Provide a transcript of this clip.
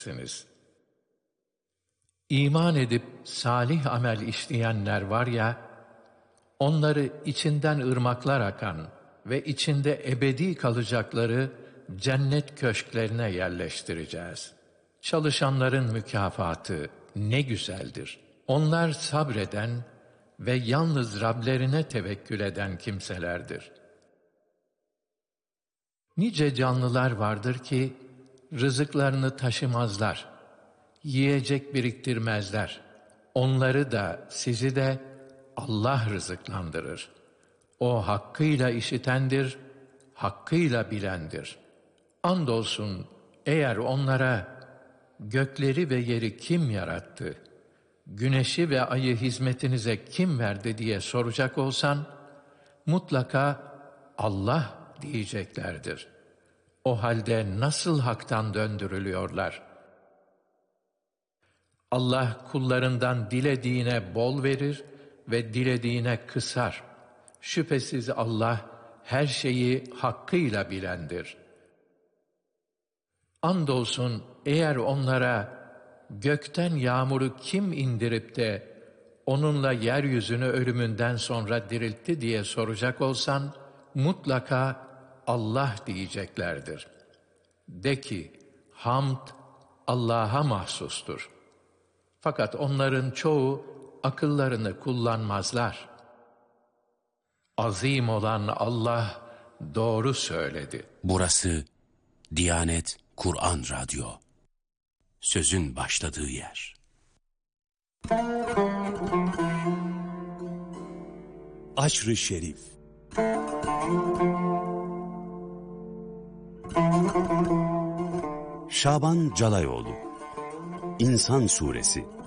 edersiniz. İman edip salih amel işleyenler var ya, onları içinden ırmaklar akan ve içinde ebedi kalacakları cennet köşklerine yerleştireceğiz. Çalışanların mükafatı ne güzeldir. Onlar sabreden ve yalnız Rablerine tevekkül eden kimselerdir. Nice canlılar vardır ki, rızıklarını taşımazlar, yiyecek biriktirmezler. Onları da, sizi de Allah rızıklandırır. O hakkıyla işitendir, hakkıyla bilendir. Andolsun eğer onlara, gökleri ve yeri kim yarattı, güneşi ve ayı hizmetinize kim verdi diye soracak olsan, mutlaka Allah diyeceklerdir. O halde nasıl haktan döndürülüyorlar? Allah kullarından dilediğine bol verir ve dilediğine kısar. Şüphesiz Allah her şeyi hakkıyla bilendir. Andolsun eğer onlara gökten yağmuru kim indirip de onunla yeryüzünü ölümünden sonra diriltti diye soracak olsan, mutlaka Allah diyeceklerdir. De ki, hamd Allah'a mahsustur. Fakat onların çoğu akıllarını kullanmazlar. Azim olan Allah doğru söyledi. Burası Diyanet Kur'an Radyo. Sözün başladığı yer. Aşr-ı Şerif. Şaban Calayoğlu. İnsan Suresi.